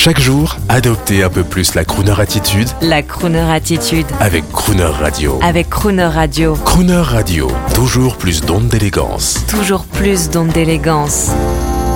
Chaque jour, adoptez un peu plus la crooner attitude La crooner attitude avec Crooner Radio. avec Crooner Radio. Crooner Radio, toujours plus d'ondes d'élégance. Toujours plus d'ondes d'élégance.